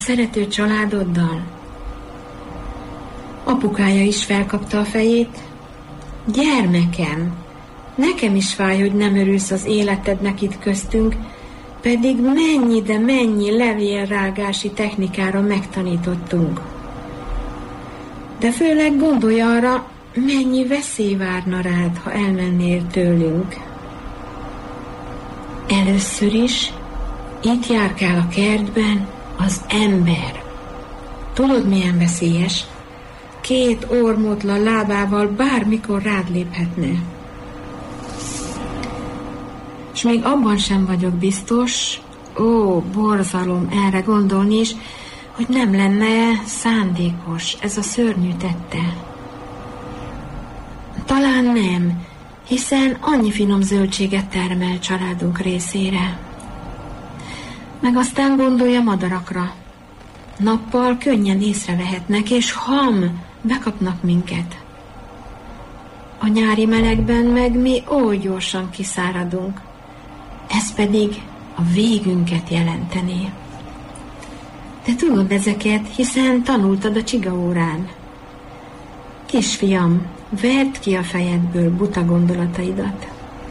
szerető családoddal? Apukája is felkapta a fejét. Gyermekem, nekem is fáj, hogy nem örülsz az életednek itt köztünk, pedig mennyi, de mennyi levélrágási technikára megtanítottunk. De főleg gondolj arra, mennyi veszély várna rád, ha elmennél tőlünk. Először is itt járkál a kertben az ember. Tudod, milyen veszélyes? 2 ormotla lábával bármikor rád léphetne. És még abban sem vagyok biztos, borzalom erre gondolni is, hogy nem lenne szándékos ez a szörnyű tette. Talán nem, hiszen annyi finom zöldséget termel családunk részére. Meg aztán gondolj a madarakra. Nappal könnyen észrevehetnek, és bekapnak minket. A nyári melegben meg mi oly gyorsan kiszáradunk. Ez pedig a végünket jelentené. De tudod ezeket, hiszen tanultad a csigaórán. Kisfiam, verd ki a fejedből buta gondolataidat.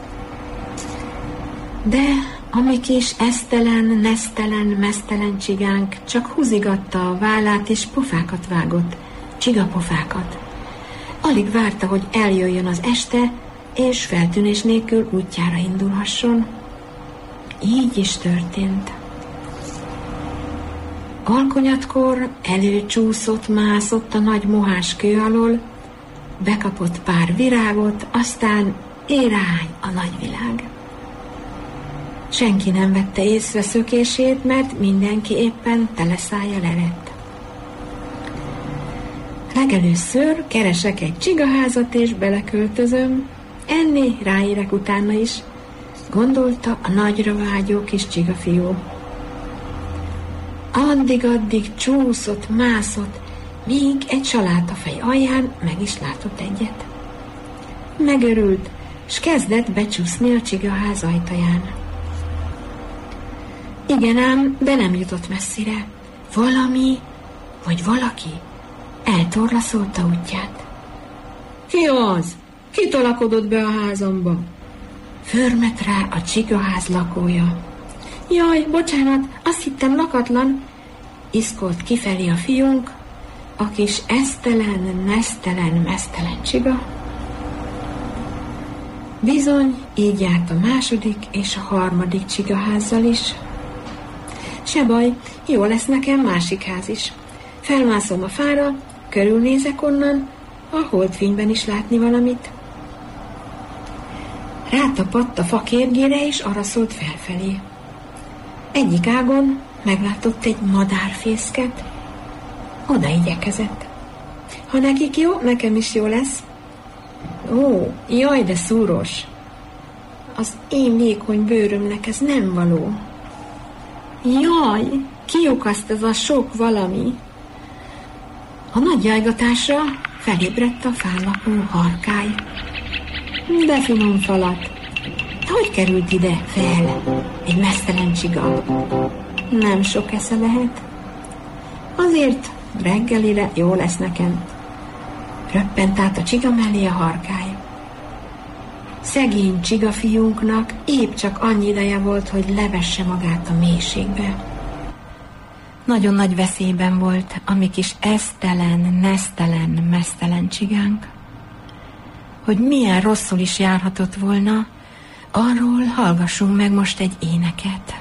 De a mi kis esztelen, nesztelen, mesztelen csigánk csak húzigatta a vállát és pofákat vágott, csigapofákat. Alig várta, hogy eljöjjön az este, és feltűnés nélkül útjára indulhasson. Így is történt. Alkonyatkor előcsúszott, mászott a nagy mohás kő alól, bekapott pár virágot, aztán irány a nagyvilág. Senki nem vette észre szökését, mert mindenki éppen teleszája levett. Legelőször keresek egy csigaházat és beleköltözöm, enni ráérek utána is, gondolta a nagyra vágyó kis csigafiú. Addig-addig csúszott, mászott, míg egy salátafej alján meg is látott egyet. Megörült, s kezdett becsúszni a csigaház ajtaján. Igen ám, de nem jutott messzire. Valami, vagy valaki eltorlaszolta útját. Ki az? Ki tolakodott be a házamba? Förmet rá a csigaház lakója. Jaj, bocsánat, azt hittem lakatlan, iszkolt kifelé a fiunk, a kis esztelen, nesztelen, mesztelen csiga. Bizony, így járt a második és a harmadik csigaházzal is. Se baj, jó lesz nekem másik ház is. Felmászom a fára, körülnézek onnan, a holdfényben is látni valamit. Rátapadt a fakérgére, és arra szólt felfelé. Egyik ágon meglátott egy madárfészket, oda igyekezett. Ha nekik jó, nekem is jó lesz. Ó, jaj, de szúros! Az én vékony bőrömnek ez nem való. Jaj, kiukaszt ez a sok valami. A nagy jajgatásra felébredt a fán lakó harkály. De finom falat! Hogy került ide fel egy mesztelen csiga? Nem sok esze lehet. Azért reggelire jó lesz nekem. Röppent át a csiga mellé a harkály. Szegény csigafiúnknak épp csak annyi ideje volt, hogy levesse magát a mélységbe. Nagyon nagy veszélyben volt a mi kis esztelen, nesztelen, mesztelen csigánk. Hogy milyen rosszul is járhatott volna, arról hallgassunk meg most egy éneket.